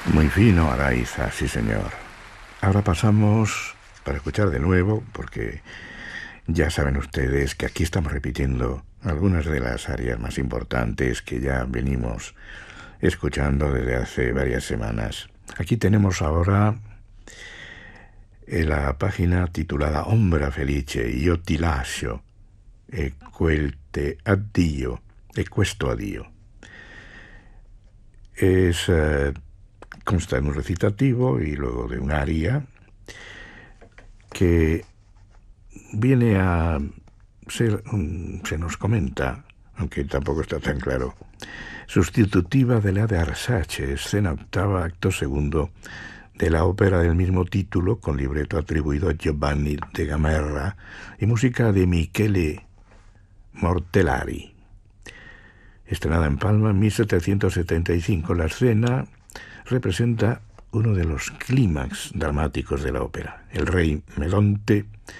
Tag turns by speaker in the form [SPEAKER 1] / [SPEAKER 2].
[SPEAKER 1] Muy fino, Araiza, sí señor. Ahora pasamos para escuchar de nuevo, porque ya saben ustedes que aquí estamos repitiendo algunas de las áreas más importantes que ya venimos escuchando desde hace varias semanas. Aquí tenemos ahora la página titulada Ombra felice, io ti lascio, e quel te addio, e questo addio. Consta de un recitativo y luego de un aria que viene a ser, se nos comenta, aunque tampoco está tan claro, sustitutiva de la de Arsace, escena octava, acto segundo, de la ópera del mismo título, con libreto atribuido a Giovanni de Gamerra y música de Michele Mortellari. Estrenada en Palma en 1775, la escena representa uno de los clímax dramáticos de la ópera. El rey Melonte